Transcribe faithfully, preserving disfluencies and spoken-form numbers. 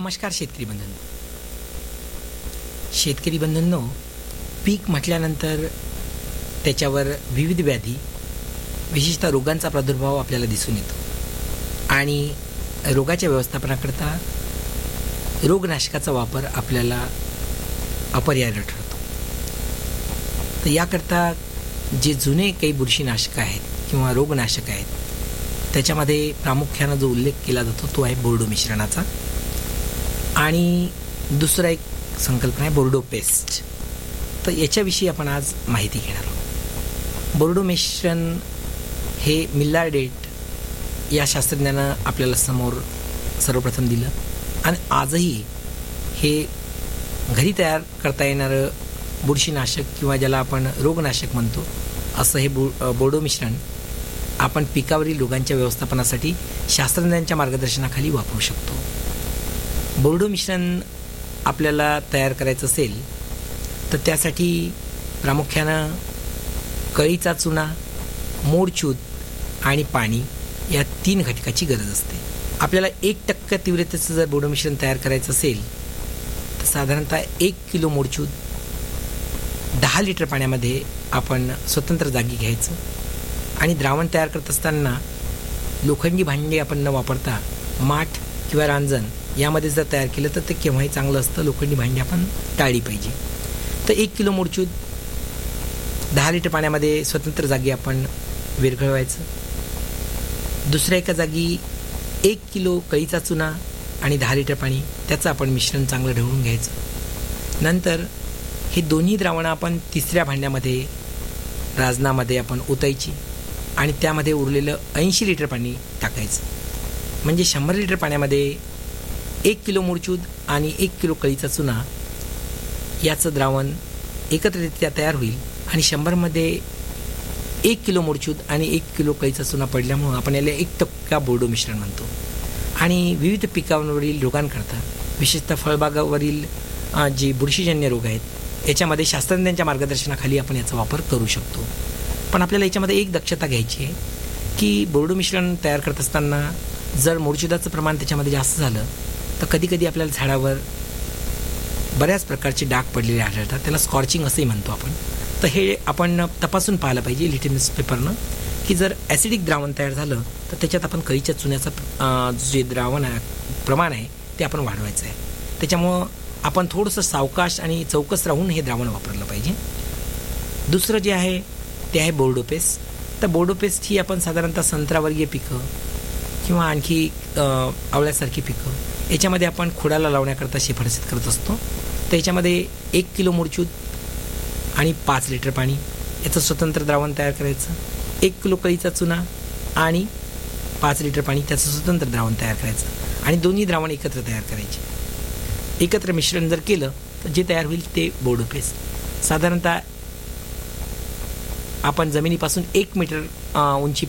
नमस्कार शेतकरी बंधूंनो. शेतकरी बंधूंनो, पीक म्हटल्यानंतर त्याच्यावर विविध व्याधी, विशेषतः रोगांचा प्रादुर्भाव आपल्याला दिसून येतो आणि रोगाच्या व्यवस्थापनाकरता रोगनाशकाचा वापर आपल्याला अपरिहार्य ठरतो. तर याकरता जे जुने काही बुरशीनाशक आहेत किंवा रोगनाशक आहेत त्याच्यामध्ये प्रामुख्यानं जो उल्लेख केला जातो तो आहे बोर्डो मिश्रणाचा. आणि दुसरा एक संकल्पना आहे बोर्डो पेस्ट. तर याच्याविषयी आपण आज माहिती घेणार आहोत. बोर्डो मिश्रण हे मिल्लार्डेट या शास्त्रज्ञानं आपल्याला समोर सर्वप्रथम दिलं आणि आजही हे घरी तयार करता येणारं बुरशीनाशक किंवा ज्याला आपण रोगनाशक म्हणतो असं हे बो बोर्डो मिश्रण आपण पिकावरील रोगांच्या व्यवस्थापनासाठी शास्त्रज्ञांच्या मार्गदर्शनाखाली वापरू शकतो. बोर्डो मिश्रण आपल्याला तयार करायचं असेल तर त्यासाठी प्रामुख्यानं कळीचा चुना, मोडचूद आणि पाणी या तीन घटकाची गरज असते. आपल्याला एक टक्का तीव्रतेचं जर बोर्डो मिश्रण तयार करायचं असेल तर साधारणतः एक किलो मोडचूद दहा लिटर पाण्यामध्ये आपण स्वतंत्र जागी घ्यायचं आणि द्रावण तयार करत असताना लोखंडी भांडी आपण न वापरता माठ किंवा रांजण यामध्ये जर तयार केलं तर ते केव्हाही चांगलं असतं. लोखंडी भांडी आपण टाळली पाहिजे. तर एक किलो मोडचूद दहा लिटर पाण्यामध्ये स्वतंत्र जागी आपण विरघळवायचं. दुसऱ्या एका जागी एक किलो कळीचा चुना आणि दहा लिटर पाणी त्याचं आपण मिश्रण चांगलं ढवळून घ्यायचं. नंतर हे दोन्ही द्रावणं आपण तिसऱ्या भांड्यामध्ये राजनामध्ये आपण ओतायची आणि त्यामध्ये उरलेलं ऐंशी लिटर पाणी टाकायचं. म्हणजे शंभर लिटर पाण्यामध्ये एक किलो मोडचूद आणि एक किलो कळीचा चुना याचं द्रावण एकत्रितरित्या तयार होईल आणि शंभरमध्ये एक किलो मोडचूद आणि एक किलो कळीचा चुना पडल्यामुळं आपण याला एक टक्का बोर्डो मिश्रण म्हणतो. आणि विविध पिकांवरील रोगांकरता विशेषतः फळबागावरील जे बुरशीजन्य रोग आहेत याच्यामध्ये शास्त्रज्ञांच्या मार्गदर्शनाखाली आपण याचा वापर करू शकतो. पण आपल्याला याच्यामध्ये एक दक्षता घ्यायची आहे की बोर्डो मिश्रण तयार करत असताना जर मोडचुदाचं प्रमाण त्याच्यामध्ये जास्त झालं तर कधीकधी आपल्याला झाडावर बऱ्याच प्रकारचे डाग पडलेले आढळतात. त्याला स्कॉर्चिंग असंही म्हणतो आपण. तर हे आपण तपासून पाहिलं पाहिजे लिटमस पेपरनं की जर ॲसिडिक द्रावण तयार झालं तर त्याच्यात आपण कळीच्या चुन्याचं जे द्रावण आहे प्रमाण आहे ते आपण वाढवायचं आहे. त्याच्यामुळं आपण थोडंसं सावकाश आणि चौकस राहून हे द्रावण वापरलं पाहिजे. दुसरं जे आहे ते आहे बोर्डो पेस्ट. तर बोर्डो पेस्ट ही आपण साधारणतः संत्रावर्गीय पिकं किंवा आणखी आवळ्यासारखी पिकं याच्यामध्ये आपण खोडाला लावण्याकरता शिफारसीत करत असतो. तर याच्यामध्ये एक किलो मोडचूद आणि पाच लिटर पाणी याचं स्वतंत्र द्रावण तयार करायचं. एक किलो कळीचा चुना आणि पाच लिटर पाणी त्याचं स्वतंत्र द्रावण तयार करायचं आणि दोन्ही द्रावण एकत्र तयार करायचे. एकत्र मिश्रण जर केलं तर जे तयार होईल ते बोर्डो पेस्ट. साधारणतः आपण जमिनीपासून एक मीटर उंची